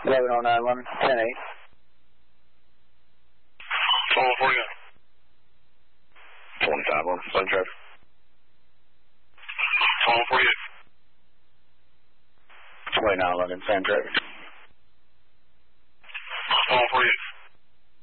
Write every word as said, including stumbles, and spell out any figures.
eleven oh nine eleven, ten eight. twelve forty-nine. twenty-five on Sun Traffic. twelve forty-eight. twenty-nine eleven, San Traffic.